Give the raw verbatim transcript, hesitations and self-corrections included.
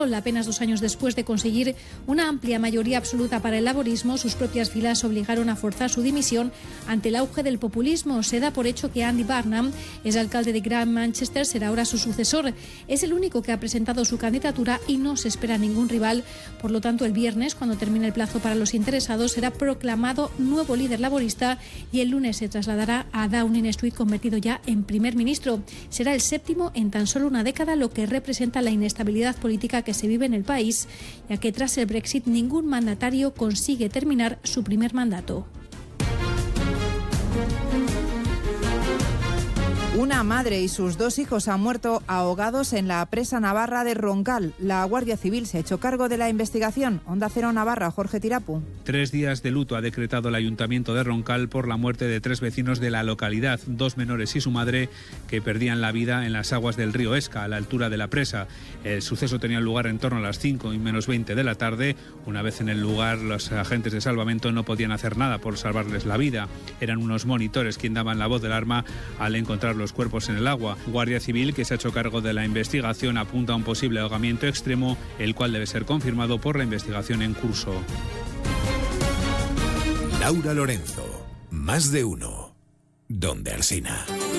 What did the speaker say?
Apenas dos años después de conseguir una amplia mayoría absoluta para el laborismo, sus propias filas obligaron a forzar su dimisión ante el auge del populismo. Se da por hecho que Andy Burnham, ex alcalde de Greater Manchester, será ahora su sucesor. Es el único que ha presentado su candidatura y no se espera ningún rival. Por lo tanto, el viernes, cuando termine el plazo para los interesados, será proclamado nuevo líder laborista y el lunes se trasladará a Downing Street, convertido ya en primer ministro. Será el séptimo en tan solo una década, lo que representa la inestabilidad política que se vive en el país, ya que tras el Brexit ningún mandatario consigue terminar su primer mandato. Una madre y sus dos hijos han muerto ahogados en la presa navarra de Roncal. La Guardia Civil se ha hecho cargo de la investigación. Onda Cero Navarra, Jorge Tirapu. Tres días de luto ha decretado el Ayuntamiento de Roncal por la muerte de tres vecinos de la localidad, dos menores y su madre, que perdían la vida en las aguas del río Esca, a la altura de la presa. El suceso tenía lugar en torno a las cinco y menos veinte de la tarde. Una vez en el lugar, los agentes de salvamento no podían hacer nada por salvarles la vida. Eran unos monitores quienes daban la voz de alarma al encontrar los cuerpos en el agua. Guardia Civil, que se ha hecho cargo de la investigación, apunta a un posible ahogamiento extremo, el cual debe ser confirmado por la investigación en curso. Laura Lorenzo, más de uno, donde Alsina.